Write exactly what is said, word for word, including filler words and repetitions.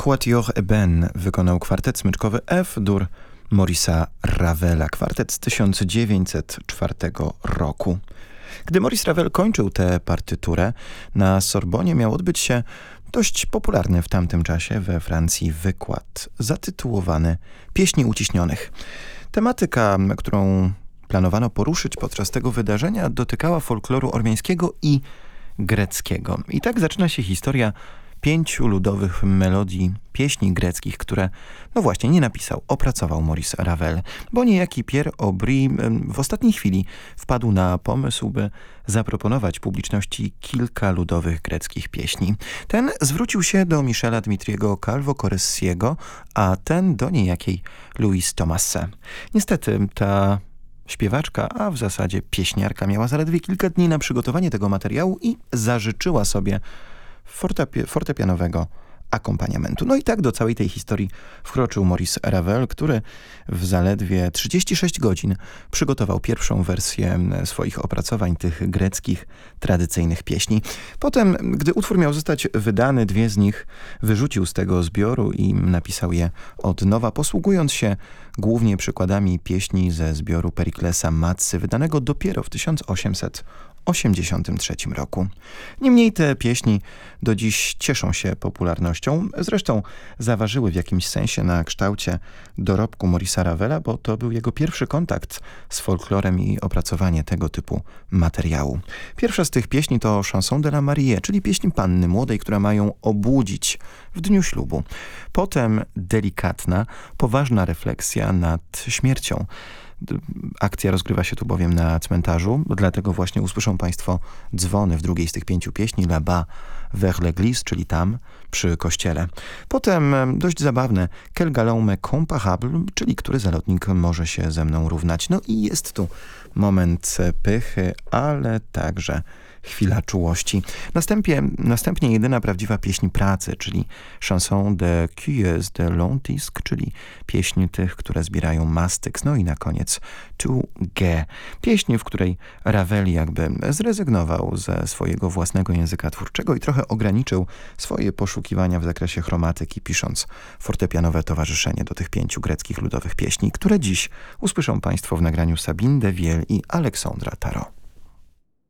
Quatuor Eben wykonał kwartet smyczkowy F-dur Maurice'a Ravela, kwartet z tysiąc dziewięćset czwartego roku. Gdy Maurice Ravel kończył tę partyturę, na Sorbonie miał odbyć się dość popularny w tamtym czasie we Francji wykład zatytułowany Pieśni uciśnionych. Tematyka, którą planowano poruszyć podczas tego wydarzenia, dotykała folkloru ormiańskiego i greckiego. I tak zaczyna się historia pięciu ludowych melodii pieśni greckich, które, no właśnie, nie napisał, opracował Maurice Ravel, bo niejaki Pierre Aubry w ostatniej chwili wpadł na pomysł, by zaproponować publiczności kilka ludowych greckich pieśni. Ten zwrócił się do Michela Dmitriego Calvo-Corressiego, a ten do niejakiej Louise Thomasse. Niestety ta śpiewaczka, a w zasadzie pieśniarka, miała zaledwie kilka dni na przygotowanie tego materiału i zażyczyła sobie fortepi- fortepianowego akompaniamentu. No i tak do całej tej historii wkroczył Maurice Ravel, który w zaledwie trzydzieści sześć godzin przygotował pierwszą wersję swoich opracowań tych greckich, tradycyjnych pieśni. Potem, gdy utwór miał zostać wydany, dwie z nich wyrzucił z tego zbioru i napisał je od nowa, posługując się głównie przykładami pieśni ze zbioru Periklesa Matsy, wydanego dopiero w tysiąc osiemset osiemdziesiątym trzecim roku. Niemniej te pieśni do dziś cieszą się popularnością, zresztą zaważyły w jakimś sensie na kształcie dorobku Maurice'a Ravela, bo to był jego pierwszy kontakt z folklorem i opracowanie tego typu materiału. Pierwsza z tych pieśni to Chanson de la Mariée, czyli pieśń panny młodej, która ma ją obudzić w dniu ślubu. Potem delikatna, poważna refleksja nad śmiercią. Akcja rozgrywa się tu bowiem na cmentarzu, dlatego właśnie usłyszą Państwo dzwony w drugiej z tych pięciu pieśni, là-bas vers l'église, czyli tam, przy kościele. Potem dość zabawne Quel galant me comparable, czyli który zalotnik może się ze mną równać. No i jest tu moment pychy, ale także chwila czułości. Następnie, następnie jedyna prawdziwa pieśń pracy, czyli Chanson de cueilleuse de lentisques, czyli pieśń tych, które zbierają mastyks. No i na koniec Tu gai, pieśń, w której Ravel jakby zrezygnował ze swojego własnego języka twórczego i trochę ograniczył swoje poszukiwania w zakresie chromatyki, pisząc fortepianowe towarzyszenie do tych pięciu greckich ludowych pieśni, które dziś usłyszą Państwo w nagraniu Sabine de Viel i Alexandra Tarot.